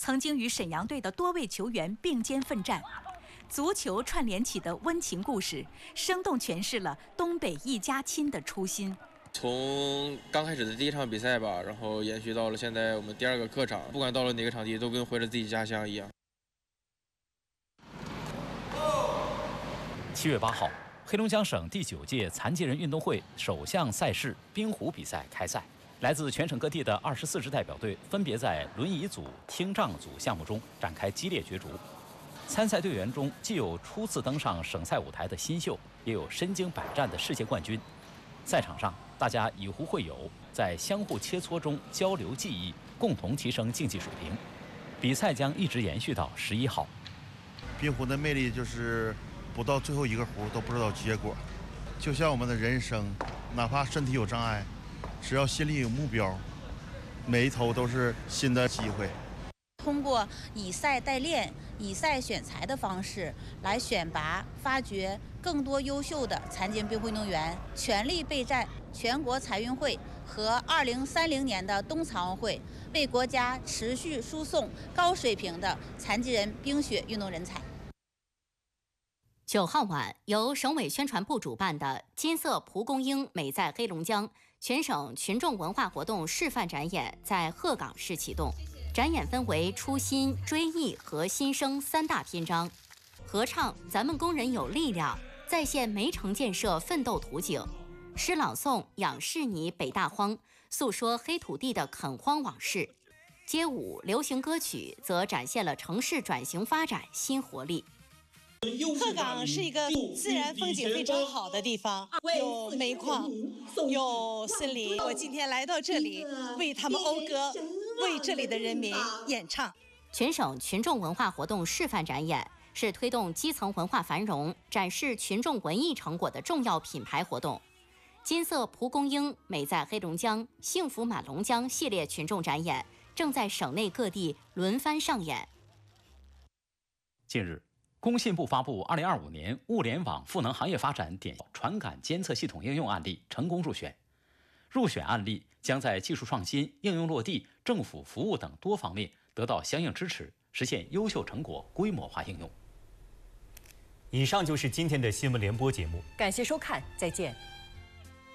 曾经与沈阳队的多位球员并肩奋战。足球串联起的温情故事，生动诠释了东北一家亲的初心。 从刚开始的第一场比赛吧，然后延续到了现在我们第2个客场，不管到了哪个场地，都跟回了自己家乡一样。 7月8号，黑龙江省第9届残疾人运动会首项赛事冰壶比赛开赛，来自全省各地的24支代表队分别在轮椅组、听障组项目中展开激烈角逐。参赛队员中，既有初次登上省赛舞台的新秀，也有身经百战的世界冠军。赛场上，大家以壶会友，在相互切磋中交流技艺，共同提升竞技水平。比赛将一直延续到11号。 冰壶的魅力就是不到最后一个壶都不知道结果，就像我们的人生，哪怕身体有障碍，只要心里有目标，每一头都是新的机会。 通过以赛代练、以赛选材的方式来选拔、发掘更多优秀的残疾人冰壶运动员，全力备战全国残运会和2030年的冬残奥会，为国家持续输送高水平的残疾人冰雪运动人才。 9号晚，由省委宣传部主办的“金色蒲公英美在黑龙江”全省群众文化活动示范展演在鹤岗市启动。展演分为初心、追忆和新生3大篇章，合唱《咱们工人有力量》，再现煤城建设奋斗图景；诗朗诵《仰视你北大荒》，诉说黑土地的垦荒往事；街舞、流行歌曲则展现了城市转型发展新活力。 鹤岗是一个自然风景非常好的地方，有煤矿，有森林。我今天来到这里，为他们讴歌，为这里的人民演唱。 全省群众文化活动示范展演是推动基层文化繁荣、展示群众文艺成果的重要品牌活动。金色蒲公英美在黑龙江、幸福满龙江系列群众展演正在省内各地轮番上演。 近日，工信部发布2025年物联网赋能行业发展典传感监测系统应用案例成功入选。入选案例将在技术创新、应用落地、政府服务等多方面得到相应支持，实现优秀成果规模化应用。 以上就是今天的新闻联播节目， 感谢收看，再见。